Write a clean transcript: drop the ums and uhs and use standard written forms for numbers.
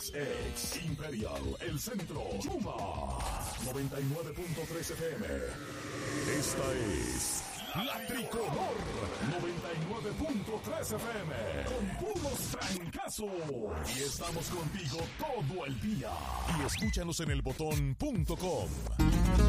ex Imperial, El Centro, Yuma, 99.3 FM. Esta es La Tricolor, 99.3 FM, con puros trancazos. Y estamos contigo todo el día. Y escúchanos en elbotón.com.